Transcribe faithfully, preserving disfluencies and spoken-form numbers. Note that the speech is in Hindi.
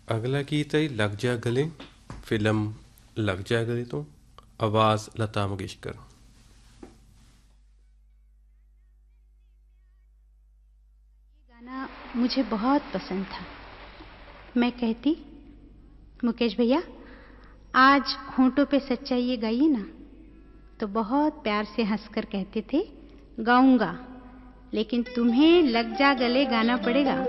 अगला गीत है लग जा गले, फिल्म लग जा गले तो, आवाज़ लता मंगेशकर। गाना मुझे बहुत पसंद था। मैं कहती, मुकेश भैया आज होंठों पे सच्चाई ये गाइए ना, तो बहुत प्यार से हंसकर कहते थे गाऊंगा, लेकिन तुम्हें लग जा गले गाना पड़ेगा।